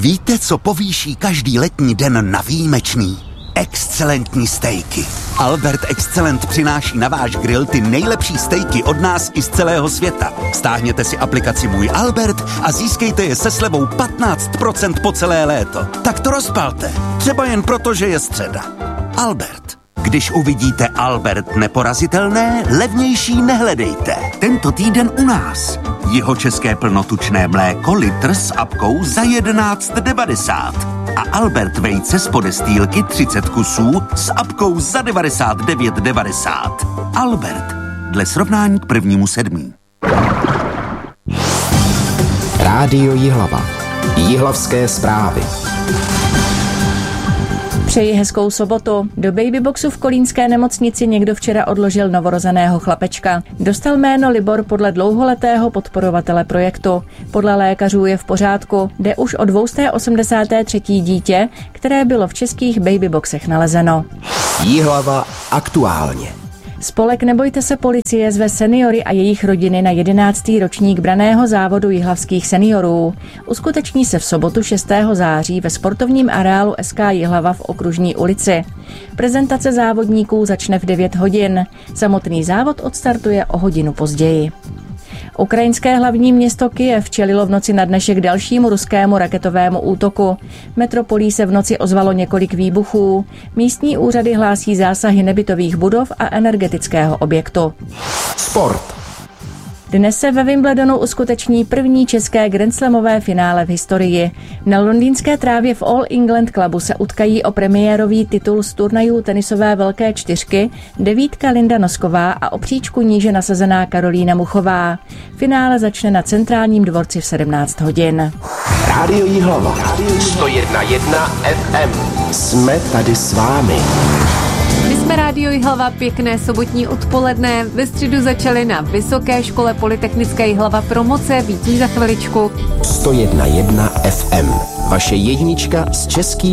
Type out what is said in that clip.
Víte, co povýší každý letní den na výjimečný? Excelentní stejky. Albert Excellent přináší na váš grill ty nejlepší stejky od nás i z celého světa. Stáhněte si aplikaci Můj Albert a získejte je se slevou 15% po celé léto. Tak to rozpalte. Třeba jen proto, že je středa. Albert. Když uvidíte Albert neporazitelné, levnější nehledejte. Tento týden u nás. Jihočeské plnotučné mléko litr s apkou za 11,90. A Albert vejce z podestýlky 30 kusů s apkou za 99,90. Albert. Dle srovnání k 1.7. Rádio Jihlava. Jihlavské zprávy. Přeji hezkou sobotu. Do babyboxu v kolínské nemocnici někdo včera odložil novorozeného chlapečka. Dostal jméno Libor podle dlouholetého podporovatele projektu. Podle lékařů je v pořádku. Jde už o 283. dítě, které bylo v českých babyboxech nalezeno. Jihlava aktuálně. Spolek Nebojte se policie zve seniory a jejich rodiny na 11. ročník branného závodu jihlavských seniorů. Uskuteční se v sobotu 6. září ve sportovním areálu SK Jihlava v Okružní ulici. Prezentace závodníků začne v 9 hodin. Samotný závod odstartuje o hodinu později. Ukrajinské hlavní město Kyjev čelilo v noci na dnešek dalšímu ruskému raketovému útoku. Metropolí se v noci ozvalo několik výbuchů. Místní úřady hlásí zásahy nebytových budov a energetického objektu. Sport. Dnes se ve Wimbledonu uskuteční první české grandslamové finále v historii. Na londýnské trávě v All England Clubu se utkají o premiérový titul z turnajů tenisové velké čtyřky devítka Linda Nosková a o příčku níže nasazená Karolína Muchová. Finále začne na Centrálním dvorci v 17 hodin. Rádio Jihlava. 101,1 FM. Jsme tady s vámi. My jsme Rádio Jihlava, pěkné sobotní odpoledne. Ve středu začaly na Vysoké škole Polytechnické Jihlava promoce, víc za chviličku. 101,1 FM. Vaše jednička s českým